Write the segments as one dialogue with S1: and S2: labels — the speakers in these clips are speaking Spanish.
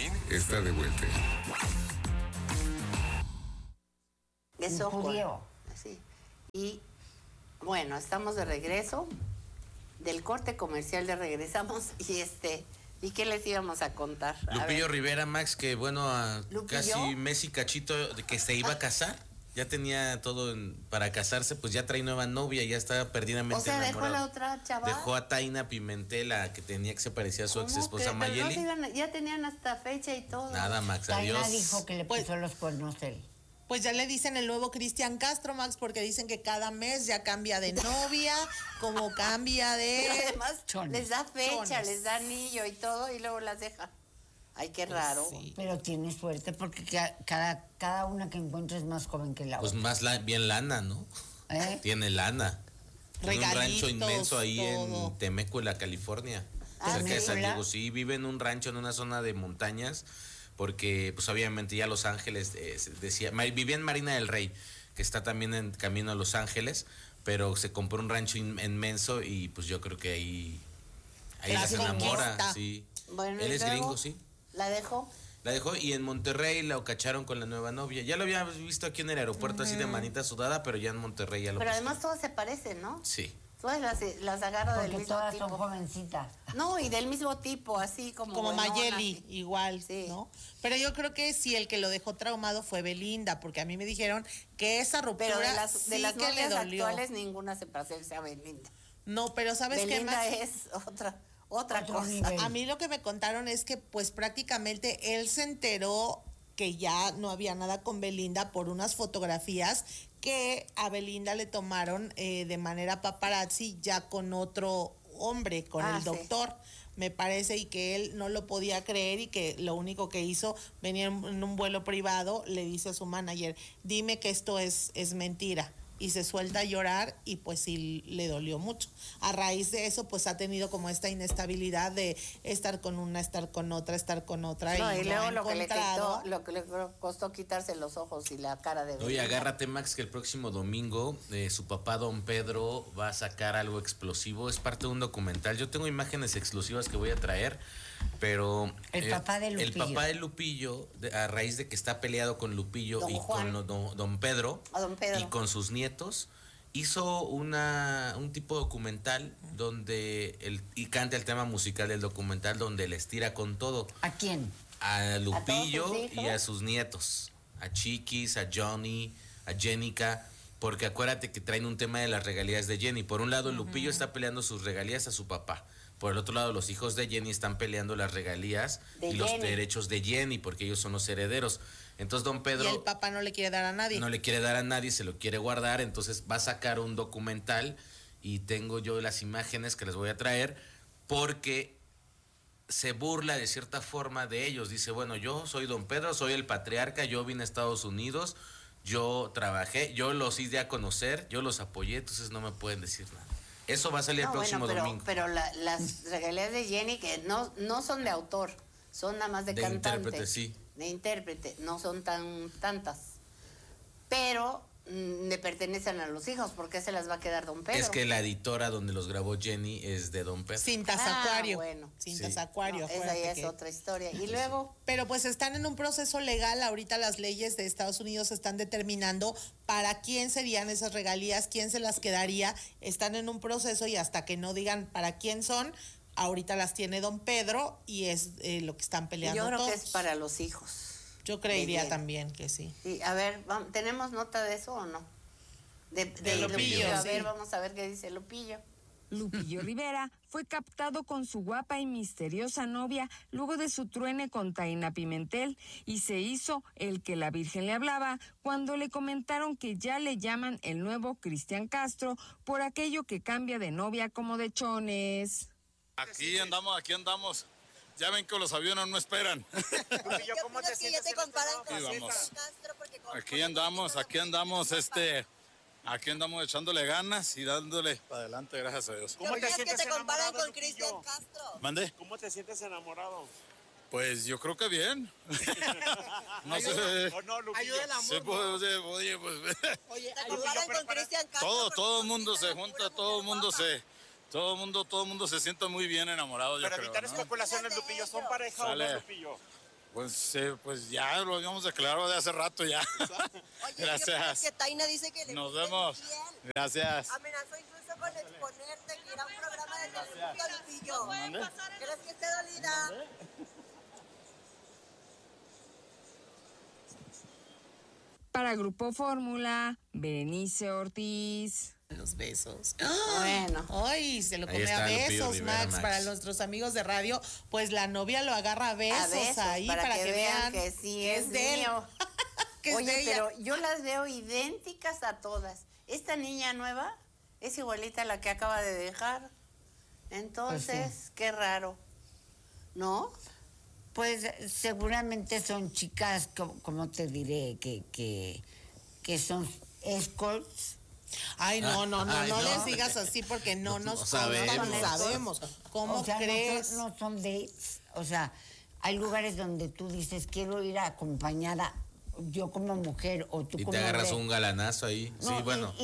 S1: fin está de vuelta.
S2: Eso judío. Sí. Y bueno, estamos de regreso. Del corte comercial regresamos ¿y qué les íbamos a contar?
S3: Lupillo Rivera, Max, que bueno, casi mes y cachito de que se iba a casar. Ya tenía todo para casarse, pues ya trae nueva novia, ya está perdidamente enamorado.
S2: ¿Dejó a la otra chava?
S3: Dejó a Taina Pimentel, la que tenía que se parecía a su ex esposa Mayeli.
S2: No ya tenían hasta fecha y todo.
S3: Nada, Max, adiós.
S4: Taina dijo que le puso los cuernos él.
S5: Pues ya le dicen el nuevo Cristian Castro, Max, porque dicen que cada mes ya cambia de novia, como cambia de...
S2: Pero además les da fecha, les da anillo y todo, y luego las deja. Ay, qué raro.
S4: Sí. Pero tiene suerte porque cada una que encuentra es más joven que la otra.
S3: Pues bien lana, ¿no? Tiene lana. Tiene un rancho inmenso ahí en Temécula, California, cerca de San Diego. Sí, vive en un rancho en una zona de montañas, porque pues obviamente ya Los Ángeles, vivía en Marina del Rey, que está también en camino a Los Ángeles, pero se compró un rancho inmenso y pues yo creo que ahí las enamora. Sí.
S2: Bueno,
S3: él es gringo, sí.
S2: ¿La dejó?
S3: La dejó y en Monterrey la cacharon con la nueva novia. Ya lo había visto aquí en el aeropuerto así de manita sudada, pero ya en Monterrey ya lo
S2: Pero además todas se parecen, ¿no?
S3: Sí.
S2: Todas las agarro del mismo
S4: todas
S2: tipo.
S4: son jovencitas.
S2: No, y del mismo tipo, así como
S5: Mayeli, igual, sí. ¿No? Pero yo creo que sí, el que lo dejó traumado fue Belinda, porque a mí me dijeron que esa ruptura
S2: pero de las novias actuales ninguna se parece a Belinda.
S5: No, pero ¿sabes qué más?
S2: Belinda es otra cosa.
S5: Nivel. A mí lo que me contaron es que pues prácticamente él se enteró que ya no había nada con Belinda por unas fotografías que a Belinda le tomaron de manera paparazzi ya con otro hombre, con el doctor, me parece, y que él no lo podía creer y que lo único que hizo, venía en un vuelo privado, le dice a su manager, dime que esto es mentira. Y se suelta a llorar y pues sí le dolió mucho. A raíz de eso pues ha tenido como esta inestabilidad de estar con una, estar con otra.
S2: No, y luego lo que le costó quitarse los ojos y la cara de Belinda.
S3: Oye, agárrate, Max, que el próximo domingo su papá Don Pedro va a sacar algo explosivo. Es parte de un documental. Yo tengo imágenes exclusivas que voy a traer, pero
S4: el papá de
S3: Lupillo, a raíz de que está peleado con Lupillo con Don Pedro, y con sus nietos, hizo un tipo documental donde y canta el tema musical del documental donde les tira con todo.
S4: ¿A quién?
S3: A Lupillo y a sus nietos, a Chiquis, a Johnny, a Jenica, porque acuérdate que traen un tema de las regalías de Jenny. Por un lado, Lupillo está peleando sus regalías a su papá. Por el otro lado, los hijos de Jenny están peleando las regalías y los derechos de Jenny, porque ellos son los herederos. Entonces, Don Pedro...
S5: Y el papá no le quiere dar a nadie.
S3: No le quiere dar a nadie, se lo quiere guardar, entonces va a sacar un documental y tengo yo las imágenes que les voy a traer, porque se burla de cierta forma de ellos. Dice, bueno, yo soy Don Pedro, soy el patriarca, yo vine a Estados Unidos, yo trabajé, yo los hice a conocer, yo los apoyé, entonces no me pueden decir nada. Eso va a salir el próximo domingo.
S2: Pero las regalías de Jenny, que no son de autor, son nada más de cantante. De intérprete,
S3: sí.
S2: De intérprete, no son tantas. Pero le pertenecen a los hijos, ¿por qué se las va a quedar Don Pedro?
S3: Es que la editora donde los grabó Jenny es de Don Pedro.
S5: Cintas Acuario.
S2: Bueno.
S5: Cintas Acuario.
S2: No, esa ya es otra historia. Y luego...
S5: Pero pues están en un proceso legal, ahorita las leyes de Estados Unidos están determinando para quién serían esas regalías, quién se las quedaría, están en un proceso y hasta que no digan para quién son, ahorita las tiene Don Pedro y es lo que están peleando
S2: Yo creo
S5: todos.
S2: que es para los hijos.
S5: Yo creería también que sí.
S2: Sí, a ver, ¿tenemos nota de eso o no? De
S5: Lupillo.
S2: A ver, vamos a ver qué dice Lupillo.
S6: Lupillo Rivera fue captado con su guapa y misteriosa novia luego de su truene con Taina Pimentel y se hizo el que la Virgen le hablaba cuando le comentaron que ya le llaman el nuevo Cristian Castro por aquello que cambia de novia como de chones.
S7: Aquí andamos. Ya ven que los aviones no esperan.
S8: ¿Cómo te sientes? ¿Ya te comparan con
S7: Castro? Aquí andamos, aquí andamos echándole ganas y dándole para adelante, gracias a Dios.
S8: ¿Cómo te sientes
S9: que te comparan con
S8: Lupillo?
S9: Cristian Castro?
S7: ¿Mande?
S8: ¿Cómo te sientes enamorado?
S7: Pues yo creo que bien. No sé.
S8: Ayuda el amor.
S7: Sí, pues, oye, pues.
S9: Oye, ¿te comparan con Cristian Castro?
S7: Todo el mundo se junta, todo el mundo se siente muy bien enamorado.
S8: Para
S7: yo
S8: evitar
S7: creo, ¿no?
S8: especulaciones, Lupillo, ¿son pareja o no, Lupillo?
S7: Pues ya lo habíamos declarado de hace rato ya.
S9: Oye,
S7: gracias.
S9: Que Taina dice que le
S7: nos vemos. Gracias.
S9: Amenazó incluso con exponerte, que era un programa de televisión. ¿Crees que esté dolida?
S6: Para Grupo Fórmula, Berenice Ortiz.
S5: Los besos.
S2: Bueno.
S5: Ay, se lo come a besos, Max. Para nuestros amigos de radio, pues la novia lo agarra a besos ahí para que vean
S2: que sí es mío. Oye, pero yo las veo idénticas a todas. Esta niña nueva es igualita a la que acaba de dejar. Entonces, pues sí. Qué raro. ¿No?
S4: Pues seguramente son chicas, como te diré, que son escorts.
S5: Ay, no les digas así porque no sabemos. ¿Cómo
S4: o sea,
S5: crees?
S4: No son dates. O sea, hay lugares donde tú dices, quiero ir acompañada, yo como mujer o tú como
S3: mujer. Y te agarras un galanazo ahí. No, sí, bueno.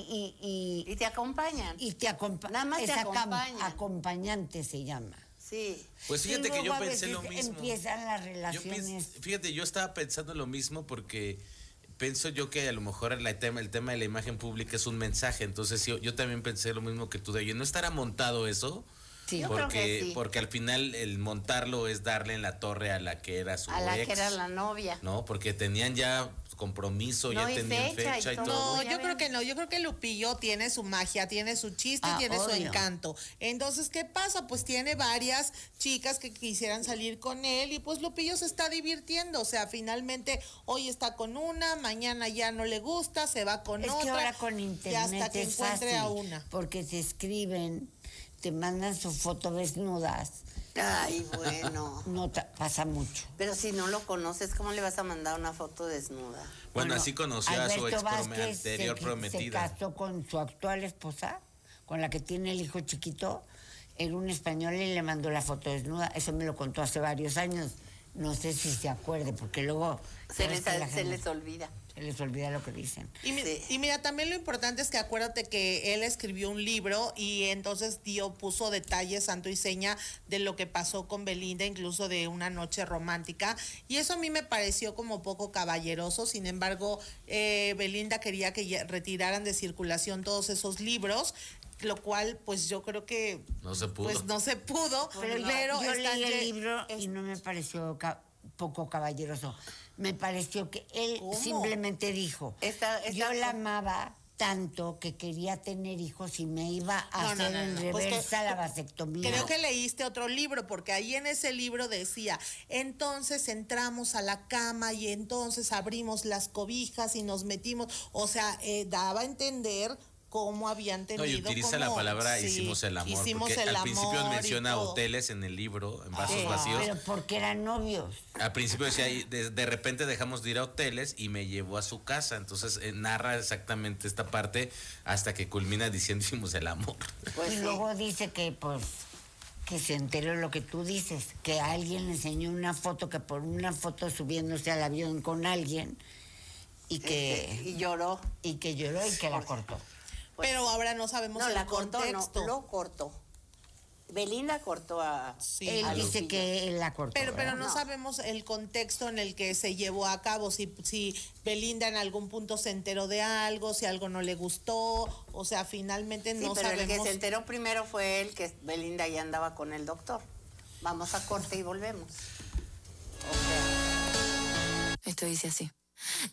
S2: Y te acompañan.
S4: Y te acompañan.
S2: Nada más te acompañan.
S4: Acompañante se llama.
S2: Sí.
S3: Pues fíjate que yo pensé lo mismo.
S4: Empiezan las relaciones.
S3: Yo estaba pensando lo mismo porque pienso yo que a lo mejor el tema de la imagen pública es un mensaje. Entonces yo también pensé lo mismo que tú de oye, ¿no estará montado eso?
S2: Sí,
S3: porque al final el montarlo es darle en la torre a la que era su ex.
S2: A la que era la novia.
S3: No, porque tenían ya compromiso, ya tenían fecha y todo.
S5: No, yo creo que no, yo creo que Lupillo tiene su magia, tiene su chiste y tiene su encanto. Entonces, ¿qué pasa? Pues tiene varias chicas que quisieran salir con él y pues Lupillo se está divirtiendo, o sea, finalmente hoy está con una, mañana ya no le gusta, se va con otra.
S4: Es que ahora con internet
S5: y hasta que
S4: es
S5: encuentre
S4: fácil,
S5: a una.
S4: porque te escriben, te mandan su foto desnudas.
S2: Ay, bueno.
S4: No pasa mucho.
S2: Pero si no lo conoces, ¿cómo le vas a mandar una foto desnuda?
S3: Bueno, así conoció a su anterior prometida.
S4: Se casó con su actual esposa, con la que tiene el hijo chiquito. Era un español y le mandó la foto desnuda. Eso me lo contó hace varios años. No sé si se acuerde, porque luego
S2: se les olvida.
S4: Se les olvida lo que dicen.
S5: Y mira, también lo importante es que acuérdate que él escribió un libro y entonces puso detalles, santo y seña, de lo que pasó con Belinda, incluso de una noche romántica. Y eso a mí me pareció como poco caballeroso. Sin embargo, Belinda quería que retiraran de circulación todos esos libros, lo cual pues yo creo que
S3: no se pudo.
S5: Pues no se pudo,
S4: pero yo leí el libro y no me pareció poco caballeroso. Me pareció que él simplemente dijo, yo la amaba tanto que quería tener hijos y me iba a hacer en reversa la vasectomía.
S5: Creo que leíste otro libro, porque ahí en ese libro decía, entonces entramos a la cama y entonces abrimos las cobijas y nos metimos, o sea, daba a entender cómo habían tenido.
S3: No, y utiliza la palabra hicimos el amor. Porque al principio menciona hoteles en el libro, en vasos vacíos.
S4: Pero porque eran novios.
S3: Al principio decía, de repente dejamos de ir a hoteles y me llevó a su casa. Entonces narra exactamente esta parte hasta que culmina diciendo hicimos el amor.
S4: Pues y luego dice que pues que se enteró lo que tú dices, que alguien le enseñó una foto, que por una foto subiéndose al avión con alguien y que
S2: y lloró.
S4: Y que lloró y que la cortó.
S5: Pues, pero ahora no sabemos el contexto.
S2: No, lo cortó. Belinda cortó a...
S4: Sí, él dice que él la cortó.
S5: Pero no sabemos el contexto en el que se llevó a cabo, si Belinda en algún punto se enteró de algo, si algo no le gustó, o sea, finalmente no sabemos.
S2: Pero el que se enteró primero fue él, que Belinda ya andaba con el doctor. Vamos a corte y volvemos.
S1: Esto dice así.